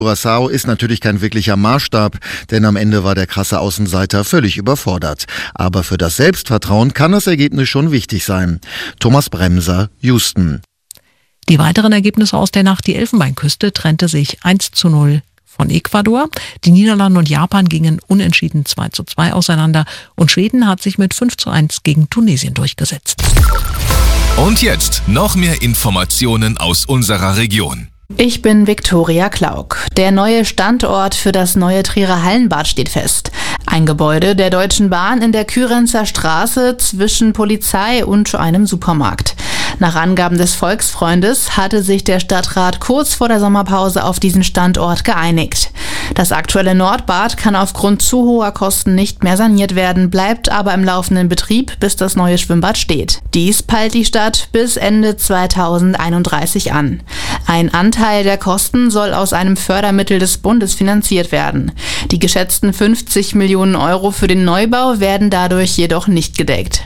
Curaçao ist natürlich kein wirklicher Maßstab, denn am Ende war der krasse Außenseiter völlig überfordert. Aber für das Selbstvertrauen kann das Ergebnis schon wichtig sein. Thomas Bremser, Houston. Die weiteren Ergebnisse aus der Nacht: Die Elfenbeinküste trennte sich 1:0 von Ecuador. Die Niederlande und Japan gingen unentschieden 2:2 auseinander. Und Schweden hat sich mit 5:1 gegen Tunesien durchgesetzt. Und jetzt noch mehr Informationen aus unserer Region. Ich bin Viktoria Klauk. Der neue Standort für das neue Trierer Hallenbad steht fest. Ein Gebäude der Deutschen Bahn in der Kürenzer Straße zwischen Polizei und einem Supermarkt. Nach Angaben des Volksfreundes hatte sich der Stadtrat kurz vor der Sommerpause auf diesen Standort geeinigt. Das aktuelle Nordbad kann aufgrund zu hoher Kosten nicht mehr saniert werden, bleibt aber im laufenden Betrieb, bis das neue Schwimmbad steht. Dies peilt die Stadt bis Ende 2031 an. Ein Anteil der Kosten soll aus einem Fördermittel des Bundes finanziert werden. Die geschätzten 50 Millionen Euro für den Neubau werden dadurch jedoch nicht gedeckt.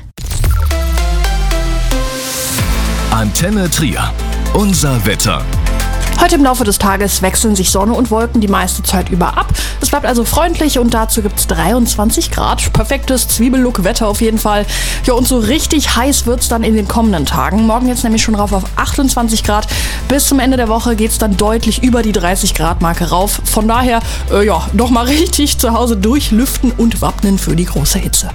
Antenne Trier. Unser Wetter. Heute im Laufe des Tages wechseln sich Sonne und Wolken die meiste Zeit über ab. Es bleibt also freundlich und dazu gibt's 23 Grad. Perfektes Zwiebellook-Wetter auf jeden Fall. Ja, und so richtig heiß wird's dann in den kommenden Tagen. Morgen jetzt nämlich schon rauf auf 28 Grad. Bis zum Ende der Woche geht's dann deutlich über die 30 Grad Marke rauf. Von daher, noch mal richtig zu Hause durchlüften und wappnen für die große Hitze.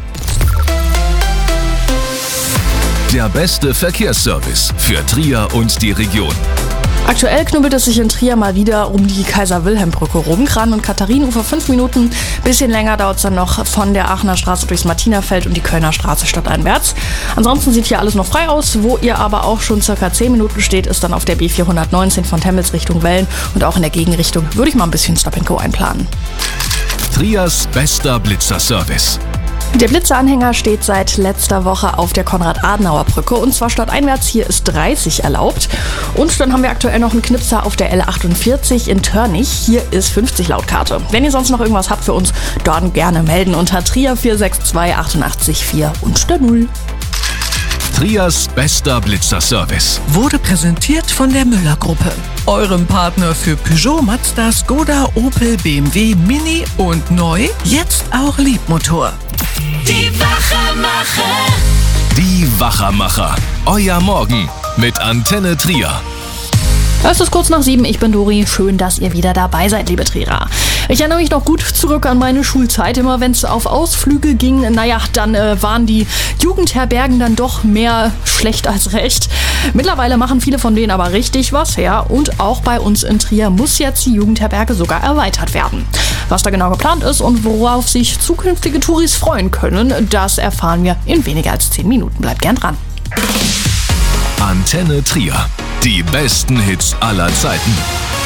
Der beste Verkehrsservice für Trier und die Region. Aktuell knubbelt es sich in Trier mal wieder um die Kaiser-Wilhelm-Brücke rum. Kran- und Katharinenufer 5 Minuten. Bisschen länger dauert es dann noch von der Aachener Straße durchs Martinerfeld und die Kölner Straße stadteinwärts. Ansonsten sieht hier alles noch frei aus. Wo ihr aber auch schon circa 10 Minuten steht, ist dann auf der B419 von Temmels Richtung Wellen. Und auch in der Gegenrichtung würde ich mal ein bisschen Stop-and-Go einplanen. Triers bester Blitzerservice. Der Blitzeranhänger steht seit letzter Woche auf der Konrad-Adenauer-Brücke und zwar stadteinwärts. Hier ist 30 erlaubt. Und dann haben wir aktuell noch einen Knipser auf der L48 in Törnich. Hier ist 50 laut Karte. Wenn ihr sonst noch irgendwas habt für uns, dann gerne melden unter Trier 462 88 4 und der 0. Triers bester Blitzerservice Wurde präsentiert von der Müller-Gruppe, eurem Partner für Peugeot, Mazda, Skoda, Opel, BMW, Mini und neu, jetzt auch Liebmotor. Die Wachermacher. Die Wachermacher. Euer Morgen mit Antenne Trier. Es ist kurz nach 7, ich bin Dori. Schön, dass ihr wieder dabei seid, liebe Trierer. Ich erinnere mich noch gut zurück an meine Schulzeit. Immer wenn es auf Ausflüge ging, dann waren die Jugendherbergen dann doch mehr schlecht als recht. Mittlerweile machen viele von denen aber richtig was her. Und auch bei uns in Trier muss jetzt die Jugendherberge sogar erweitert werden. Was da genau geplant ist und worauf sich zukünftige Touris freuen können, das erfahren wir in weniger als 10 Minuten. Bleibt gern dran. Antenne Trier. Die besten Hits aller Zeiten.